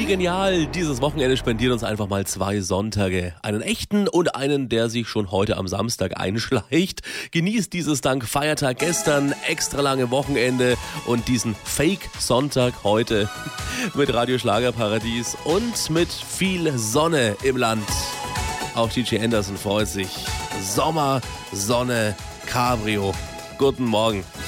Wie genial, dieses Wochenende spendiert uns einfach mal 2 Sonntage. Einen echten und einen, der sich schon heute am Samstag einschleicht. Genießt dieses dank Feiertag gestern, extra lange Wochenende und diesen Fake-Sonntag heute mit Radio Schlagerparadies und mit viel Sonne im Land. Auch DJ Anderson freut sich. Sommer, Sonne, Cabrio. Guten Morgen.